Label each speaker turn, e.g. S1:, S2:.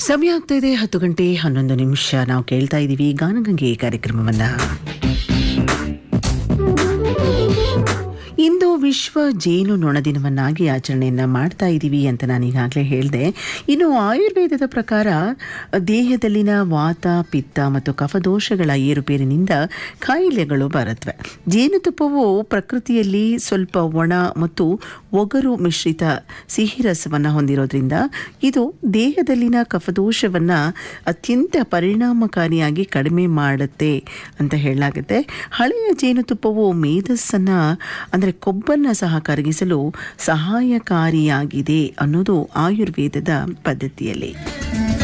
S1: ಸಮಯ ಆಗ್ತಾ ಇದೆ 10:11 ನಾವು ಕೇಳ್ತಾ ಇದ್ದೀವಿ ಗಾನಗಂಗೆ ಕಾರ್ಯಕ್ರಮವನ್ನು. ಇಂದು ವಿಶ್ವ ಜೇನು ನೊಣ ದಿನವನ್ನಾಗಿ ಆಚರಣೆಯನ್ನು ಮಾಡ್ತಾ ಇದ್ದೀವಿ ಅಂತ ನಾನು ಈಗಾಗಲೇ ಹೇಳಿದೆ. ಇನ್ನು ಆಯುರ್ವೇದದ ಪ್ರಕಾರ ದೇಹದಲ್ಲಿನ ವಾತ ಪಿತ್ತ ಮತ್ತು ಕಫದೋಷಗಳ ಏರುಪೇರಿನಿಂದ ಕಾಯಿಲೆಗಳು ಬರುತ್ತವೆ. ಜೇನುತುಪ್ಪವು ಪ್ರಕೃತಿಯಲ್ಲಿ ಸ್ವಲ್ಪ ಒಣ ಮತ್ತು ಒಗರು ಮಿಶ್ರಿತ ಸಿಹಿ ರಸವನ್ನು ಹೊಂದಿರೋದ್ರಿಂದ ಇದು ದೇಹದಲ್ಲಿನ ಕಫದೋಷವನ್ನು ಅತ್ಯಂತ ಪರಿಣಾಮಕಾರಿಯಾಗಿ ಕಡಿಮೆ ಮಾಡುತ್ತೆ ಅಂತ ಹೇಳಲಾಗುತ್ತೆ. ಹಳೆಯ ಜೇನುತುಪ್ಪವು ಮೇಧಸ್ಸನ್ನು ಅಂದರೆ ಕೊಬ್ಬನ್ನು ಸಹ ಕರಗಿಸಲು ಸಹಾಯಕಾರಿಯಾಗಿದೆ ಅನ್ನೋದು ಆಯುರ್ವೇದದ ಪದ್ಧತಿಯಲ್ಲಿ.